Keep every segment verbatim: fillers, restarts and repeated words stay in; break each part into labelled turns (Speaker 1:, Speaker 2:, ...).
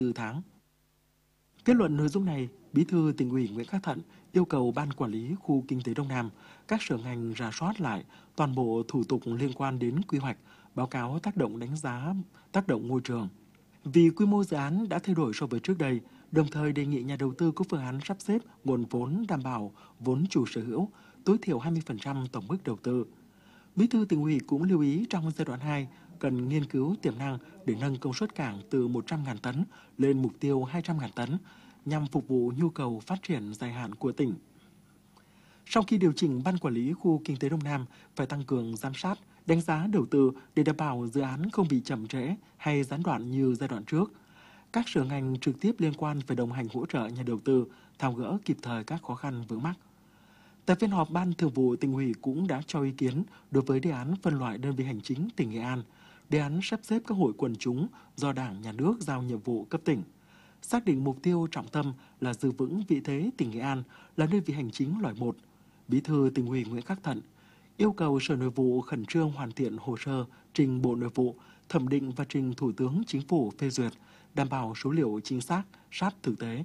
Speaker 1: tư tháng. Kết luận nội dung này, Bí thư Tỉnh ủy Nguyễn Khắc Thận yêu cầu Ban Quản lý Khu Kinh tế Đông Nam, các sở ngành rà soát lại toàn bộ thủ tục liên quan đến quy hoạch, báo cáo tác động đánh giá tác động môi trường. Vì quy mô dự án đã thay đổi so với trước đây, đồng thời đề nghị nhà đầu tư có phương án sắp xếp nguồn vốn đảm bảo vốn chủ sở hữu, tối thiểu hai mươi phần trăm tổng mức đầu tư. Bí thư Tỉnh ủy cũng lưu ý trong giai đoạn hai cần nghiên cứu tiềm năng để nâng công suất cảng từ một trăm nghìn tấn lên mục tiêu hai trăm nghìn tấn nhằm phục vụ nhu cầu phát triển dài hạn của tỉnh. Sau khi điều chỉnh, Ban Quản lý Khu Kinh tế Đông Nam phải tăng cường giám sát, đánh giá đầu tư để đảm bảo dự án không bị chậm trễ hay gián đoạn như giai đoạn trước. Các sở ngành trực tiếp liên quan phải đồng hành hỗ trợ nhà đầu tư, tháo gỡ kịp thời các khó khăn vướng mắc. Tại phiên họp, Ban Thường vụ Tỉnh ủy cũng đã cho ý kiến đối với đề án phân loại đơn vị hành chính tỉnh Nghệ An, đề án sắp xếp các hội quần chúng do Đảng, Nhà nước giao nhiệm vụ cấp tỉnh. Xác định mục tiêu trọng tâm là giữ vững vị thế tỉnh Nghệ An là đơn vị hành chính loại một. Bí thư Tỉnh ủy Nguyễn Khắc Thận yêu cầu Sở Nội vụ khẩn trương hoàn thiện hồ sơ trình Bộ Nội vụ, thẩm định và trình Thủ tướng Chính phủ phê duyệt, đảm bảo số liệu chính xác, sát thực tế.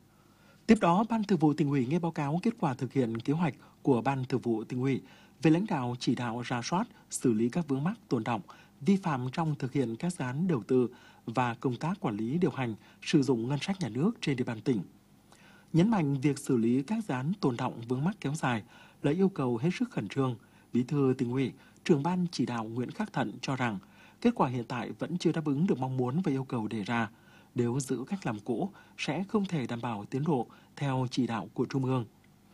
Speaker 1: Tiếp đó, Ban Thường vụ Tỉnh ủy nghe báo cáo kết quả thực hiện kế hoạch của Ban Thường vụ Tỉnh ủy về lãnh đạo chỉ đạo rà soát, xử lý các vướng mắc tồn đọng, vi phạm trong thực hiện các dự án đầu tư và công tác quản lý điều hành sử dụng ngân sách nhà nước trên địa bàn tỉnh. Nhấn mạnh việc xử lý các dự án tồn đọng vướng mắc kéo dài là yêu cầu hết sức khẩn trương. Bí thư Tỉnh ủy, trưởng ban chỉ đạo Nguyễn Khắc Thận cho rằng kết quả hiện tại vẫn chưa đáp ứng được mong muốn và yêu cầu đề ra. Nếu giữ cách làm cũ sẽ không thể đảm bảo tiến độ theo chỉ đạo của Trung ương.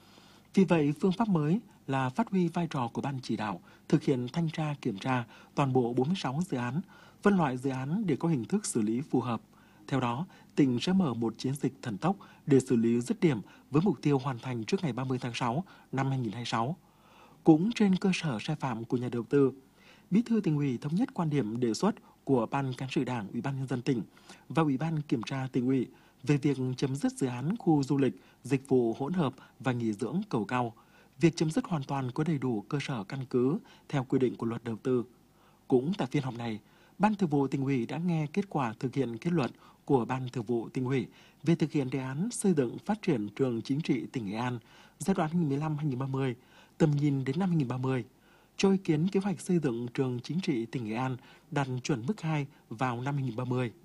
Speaker 1: Vì vậy, phương pháp mới là phát huy vai trò của ban chỉ đạo, thực hiện thanh tra kiểm tra toàn bộ bốn mươi sáu dự án, phân loại dự án để có hình thức xử lý phù hợp. Theo đó, tỉnh sẽ mở một chiến dịch thần tốc để xử lý dứt điểm với mục tiêu hoàn thành trước ngày ba mươi tháng sáu năm hai nghìn không trăm hai mươi sáu. Cũng trên cơ sở sai phạm của nhà đầu tư, Bí thư Tỉnh ủy thống nhất quan điểm đề xuất của Ban Cán sự Đảng Ủy ban nhân dân tỉnh và Ủy ban Kiểm tra Tỉnh ủy về việc chấm dứt dự án khu du lịch, dịch vụ hỗn hợp và nghỉ dưỡng Cầu Cao. Việc chấm dứt hoàn toàn có đầy đủ cơ sở căn cứ theo quy định của Luật Đầu tư. Cũng tại phiên họp này, Ban Thường vụ Tỉnh ủy đã nghe kết quả thực hiện kết luận của Ban Thường vụ Tỉnh ủy về thực hiện đề án xây dựng phát triển trường chính trị tỉnh Nghệ An giai đoạn hai nghìn không trăm mười lăm đến hai nghìn không trăm ba mươi, tầm nhìn đến năm hai nghìn không trăm ba mươi. Cho ý kiến kế hoạch xây dựng trường chính trị tỉnh Nghệ An đạt chuẩn mức hai vào năm hai nghìn không trăm ba mươi.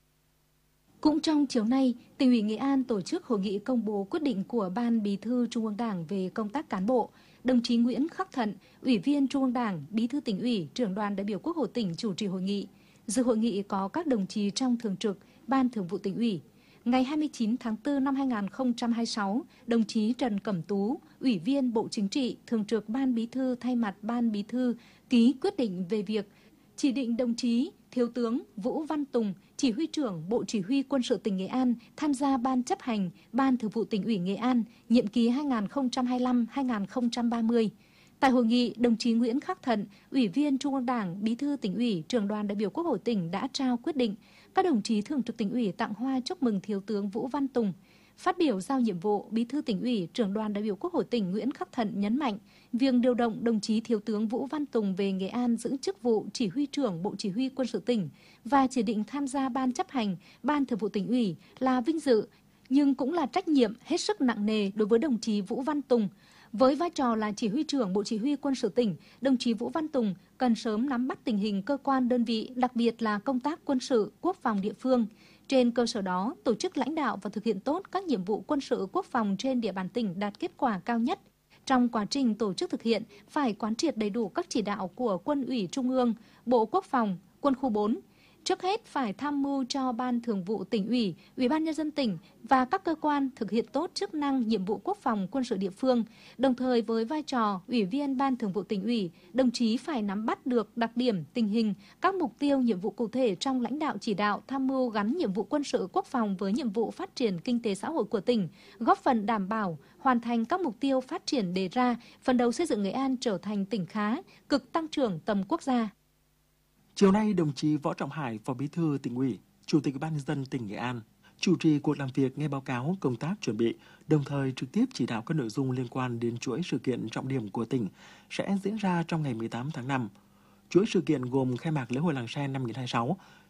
Speaker 2: Cũng trong chiều nay, Tỉnh ủy Nghệ An tổ chức hội nghị công bố quyết định của Ban Bí thư Trung ương Đảng về công tác cán bộ. Đồng chí Nguyễn Khắc Thận, Ủy viên Trung ương Đảng, Bí thư Tỉnh ủy, Trưởng đoàn đại biểu Quốc hội tỉnh chủ trì hội nghị. Dự hội nghị có các đồng chí trong Thường trực Ban Thường vụ Tỉnh ủy. Ngày hai mươi chín tháng tư năm hai nghìn không trăm hai mươi sáu, đồng chí Trần Cẩm Tú, Ủy viên Bộ Chính trị, Thường trực Ban Bí thư thay mặt Ban Bí thư ký quyết định về việc chỉ định đồng chí Thiếu tướng Vũ Văn Tùng, Chỉ huy trưởng Bộ Chỉ huy Quân sự tỉnh Nghệ An tham gia Ban chấp hành Ban Thường vụ Tỉnh ủy Nghệ An nhiệm kỳ hai nghìn không trăm hai mươi lăm đến hai nghìn không trăm ba mươi. Tại hội nghị, đồng chí Nguyễn Khắc Thận, Ủy viên Trung ương Đảng, Bí thư Tỉnh ủy, Trưởng đoàn đại biểu Quốc hội tỉnh đã trao quyết định. Các đồng chí Thường trực Tỉnh ủy tặng hoa chúc mừng Thiếu tướng Vũ Văn Tùng. Phát biểu giao nhiệm vụ, Bí thư Tỉnh ủy, Trưởng đoàn đại biểu Quốc hội tỉnh Nguyễn Khắc Thận nhấn mạnh, việc điều động đồng chí Thiếu tướng Vũ Văn Tùng về Nghệ An giữ chức vụ Chỉ huy trưởng Bộ Chỉ huy Quân sự tỉnh và chỉ định tham gia Ban chấp hành Ban Thường vụ Tỉnh ủy là vinh dự, nhưng cũng là trách nhiệm hết sức nặng nề đối với đồng chí Vũ Văn Tùng. Với vai trò là Chỉ huy trưởng Bộ Chỉ huy Quân sự tỉnh, đồng chí Vũ Văn Tùng cần sớm nắm bắt tình hình cơ quan đơn vị, đặc biệt là công tác quân sự, quốc phòng địa phương. Trên cơ sở đó, tổ chức lãnh đạo và thực hiện tốt các nhiệm vụ quân sự quốc phòng trên địa bàn tỉnh đạt kết quả cao nhất. Trong quá trình tổ chức thực hiện, phải quán triệt đầy đủ các chỉ đạo của Quân ủy Trung ương, Bộ Quốc phòng, Quân khu bốn. Trước hết phải tham mưu cho Ban Thường vụ Tỉnh ủy, Ủy ban nhân dân tỉnh và các cơ quan thực hiện tốt chức năng nhiệm vụ quốc phòng quân sự địa phương. Đồng thời với vai trò Ủy viên Ban Thường vụ Tỉnh ủy, đồng chí phải nắm bắt được đặc điểm, tình hình, các mục tiêu nhiệm vụ cụ thể trong lãnh đạo chỉ đạo tham mưu gắn nhiệm vụ quân sự quốc phòng với nhiệm vụ phát triển kinh tế xã hội của tỉnh, góp phần đảm bảo hoàn thành các mục tiêu phát triển đề ra, phấn đấu xây dựng Nghệ An trở thành tỉnh khá, cực tăng trưởng tầm quốc gia.
Speaker 1: Chiều nay, đồng chí Võ Trọng Hải, Phó Bí thư Tỉnh ủy, Chủ tịch Ủy ban nhân dân tỉnh Nghệ An chủ trì cuộc làm việc nghe báo cáo công tác chuẩn bị, đồng thời trực tiếp chỉ đạo các nội dung liên quan đến chuỗi sự kiện trọng điểm của tỉnh sẽ diễn ra trong ngày mười tám tháng năm. Chuỗi sự kiện gồm khai mạc lễ hội Làng Sen năm hai nghìn không trăm hai mươi sáu,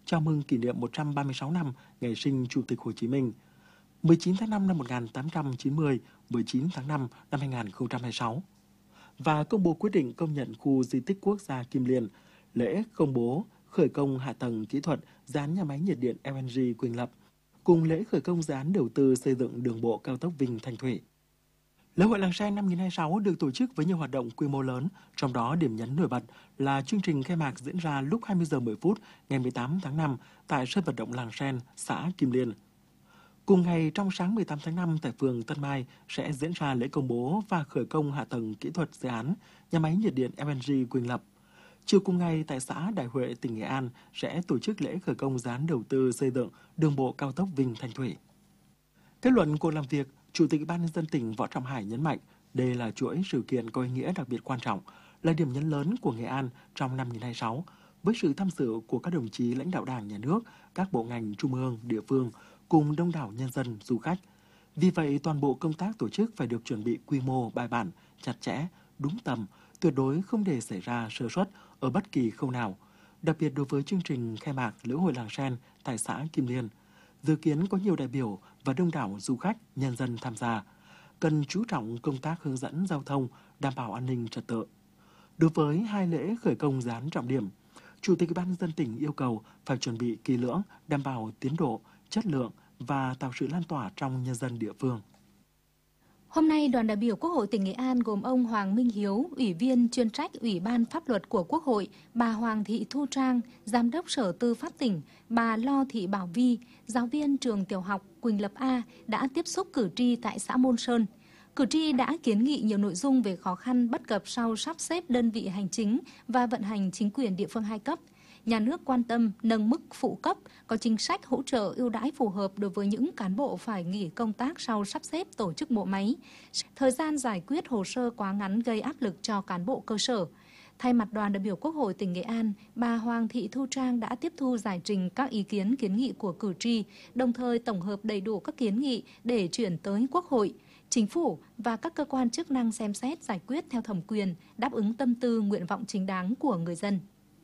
Speaker 1: chào mừng kỷ niệm một trăm ba mươi sáu năm ngày sinh Chủ tịch Hồ Chí Minh, mười chín tháng năm năm một nghìn tám trăm chín mươi, mười chín tháng năm năm hai nghìn không trăm hai mươi sáu. Và công bố quyết định công nhận khu di tích quốc gia Kim Liên, lễ công bố khởi công hạ tầng kỹ thuật dự án nhà máy nhiệt điện lờ en giê Quỳnh Lập, cùng lễ khởi công dự án đầu tư xây dựng đường bộ cao tốc Vinh Thanh Thủy. Lễ hội Làng Sen năm hai nghìn không trăm hai mươi sáu được tổ chức với nhiều hoạt động quy mô lớn, trong đó điểm nhấn nổi bật là chương trình khai mạc diễn ra lúc hai mươi giờ mười phút ngày mười tám tháng năm tại sân vận động Làng Sen, xã Kim Liên. Cùng ngày, trong sáng mười tám tháng năm tại phường Tân Mai sẽ diễn ra lễ công bố và khởi công hạ tầng kỹ thuật dự án nhà máy nhiệt điện lờ en giê Quỳnh Lập. Chiều cùng ngày tại xã Đại Huệ, tỉnh Nghệ An sẽ tổ chức lễ khởi công dự án đầu tư xây dựng đường bộ cao tốc Vinh Thanh Thủy. Kết luận cuộc làm việc, Chủ tịch Ủy ban nhân dân tỉnh Võ Trọng Hải nhấn mạnh đây là chuỗi sự kiện có ý nghĩa đặc biệt quan trọng, là điểm nhấn lớn của Nghệ An trong năm hai nghìn không trăm hai mươi sáu, với sự tham dự của các đồng chí lãnh đạo Đảng, Nhà nước, các bộ ngành trung ương, địa phương, cùng đông đảo nhân dân, du khách. Vì vậy, toàn bộ công tác tổ chức phải được chuẩn bị quy mô, bài bản, chặt chẽ, đúng tầm, tuyệt đối không để xảy ra sơ suất ở bất kỳ khâu nào. Đặc biệt đối với chương trình khai mạc lễ hội Làng Sen tại xã Kim Liên, dự kiến có nhiều đại biểu và đông đảo du khách, nhân dân tham gia, cần chú trọng công tác hướng dẫn giao thông, đảm bảo an ninh trật tự. Đối với hai lễ khởi công dự án trọng điểm, Chủ tịch Ủy ban nhân dân tỉnh yêu cầu phải chuẩn bị kỹ lưỡng, đảm bảo tiến độ, chất lượng và tạo sự lan tỏa trong nhân dân địa phương.
Speaker 2: Hôm nay, đoàn đại biểu Quốc hội tỉnh Nghệ An gồm ông Hoàng Minh Hiếu, Ủy viên chuyên trách Ủy ban Pháp luật của Quốc hội, bà Hoàng Thị Thu Trang, Giám đốc Sở Tư pháp tỉnh, bà Lo Thị Bảo Vi, giáo viên trường tiểu học Quỳnh Lập A đã tiếp xúc cử tri tại xã Môn Sơn. Cử tri đã kiến nghị nhiều nội dung về khó khăn bất cập sau sắp xếp đơn vị hành chính và vận hành chính quyền địa phương hai cấp. Nhà nước quan tâm nâng mức phụ cấp, có chính sách hỗ trợ ưu đãi phù hợp đối với những cán bộ phải nghỉ công tác sau sắp xếp tổ chức bộ máy. Thời gian giải quyết hồ sơ quá ngắn gây áp lực cho cán bộ cơ sở. Thay mặt đoàn đại biểu Quốc hội tỉnh Nghệ An, bà Hoàng Thị Thu Trang đã tiếp thu giải trình các ý kiến kiến nghị của cử tri, đồng thời tổng hợp đầy đủ các kiến nghị để chuyển tới Quốc hội, Chính phủ và các cơ quan chức năng xem xét giải quyết theo thẩm quyền, đáp ứng tâm tư nguyện vọng chính đáng của người dân.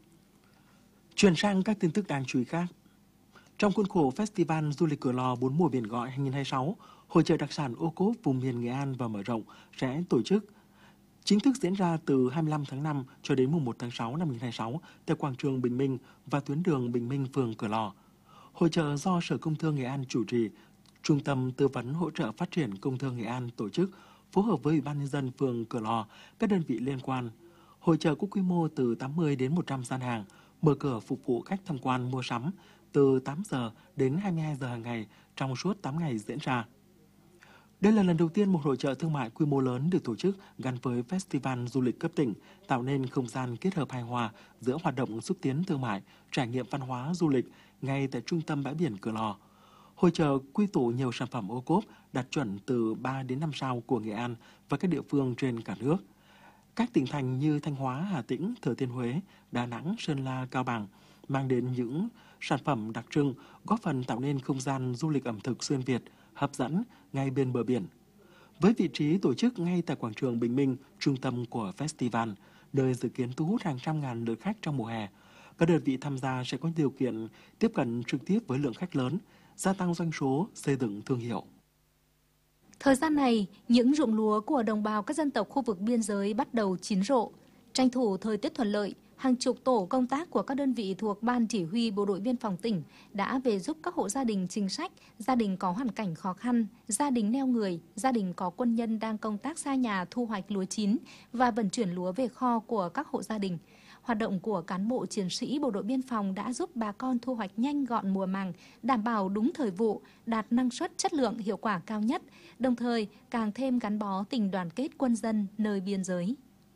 Speaker 1: Chuyển sang các tin tức đáng chú ý khác. Trong khuôn khổ Festival Du lịch Cửa Lò bốn mùa biển gọi hai nghìn không trăm hai mươi sáu, Hội chợ đặc sản ô cốp vùng miền Nghệ An và mở rộng sẽ tổ chức chính thức diễn ra từ hai mươi lăm tháng năm cho đến mùng một tháng sáu năm hai nghìn không trăm hai mươi sáu tại quảng trường Bình Minh và tuyến đường Bình Minh, phường Cửa Lò. Hội chợ do Sở Công Thương Nghệ An chủ trì, Trung tâm Tư vấn Hỗ trợ Phát triển Công thương Nghệ An tổ chức, phối hợp với Ủy ban nhân dân phường Cửa Lò, các đơn vị liên quan. Hội chợ có quy mô từ tám mươi đến một trăm gian hàng, mở cửa phục vụ khách tham quan mua sắm từ tám giờ đến hai mươi hai giờ hàng ngày trong suốt tám ngày diễn ra. Đây là lần đầu tiên một hội chợ thương mại quy mô lớn được tổ chức gắn với Festival Du lịch cấp tỉnh, tạo nên không gian kết hợp hài hòa giữa hoạt động xúc tiến thương mại, trải nghiệm văn hóa du lịch ngay tại trung tâm bãi biển Cửa Lò. Hội chợ quy tụ nhiều sản phẩm ô cốp đạt chuẩn từ ba đến năm sao của Nghệ An và các địa phương trên cả nước. Các tỉnh thành như Thanh Hóa, Hà Tĩnh, Thừa Thiên Huế, Đà Nẵng, Sơn La, Cao Bằng mang đến những sản phẩm đặc trưng, góp phần tạo nên không gian du lịch ẩm thực xuyên Việt, hấp dẫn ngay bên bờ biển. Với vị trí tổ chức ngay tại quảng trường Bình Minh, trung tâm của festival, nơi dự kiến thu hút hàng trăm ngàn lượt khách trong mùa hè, các đơn vị tham gia sẽ có điều kiện tiếp cận trực tiếp với lượng khách lớn, gia tăng doanh số, xây dựng thương hiệu.
Speaker 2: Thời gian này, những ruộng lúa của đồng bào các dân tộc khu vực biên giới bắt đầu chín rộ. Tranh thủ thời tiết thuận lợi, hàng chục tổ công tác của các đơn vị thuộc Ban Chỉ huy Bộ đội Biên phòng tỉnh đã về giúp các hộ gia đình chính sách, gia đình có hoàn cảnh khó khăn, gia đình neo người, gia đình có quân nhân đang công tác xa nhà thu hoạch lúa chín và vận chuyển lúa về kho của các hộ gia đình. Hoạt động của cán bộ chiến sĩ Bộ đội Biên phòng đã giúp bà con thu hoạch nhanh gọn mùa màng, đảm bảo đúng thời vụ, đạt năng suất chất lượng hiệu quả cao nhất, đồng thời càng thêm gắn bó tình đoàn kết quân dân nơi biên giới.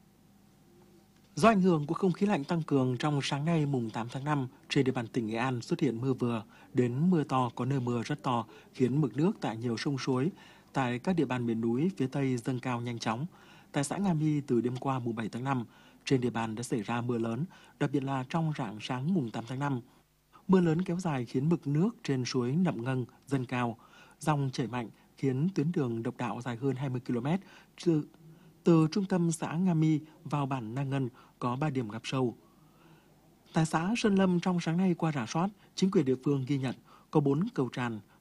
Speaker 1: Do ảnh hưởng của không khí lạnh tăng cường, trong sáng nay mùng tám tháng năm, trên địa bàn tỉnh Nghệ An xuất hiện mưa vừa đến mưa to, có nơi mưa rất to, khiến mực nước tại nhiều sông suối tại các địa bàn miền núi phía Tây dâng cao nhanh chóng. Tại xã Nga My từ đêm qua mùng bảy tháng năm, trên địa bàn đã xảy ra mưa lớn, đặc biệt là trong rạng sáng mùng tám tháng năm. Mưa lớn kéo dài khiến mực nước trên suối Nậm Ngân dâng cao, dòng chảy mạnh khiến tuyến đường độc đạo dài hơn hai mươi ki lô mét từ, từ trung tâm xã Nga My vào bản Na Ngân có ba điểm ngập sâu. Tại xã Sơn Lâm trong sáng nay qua rà soát, chính quyền địa phương ghi nhận có bốn cầu tràn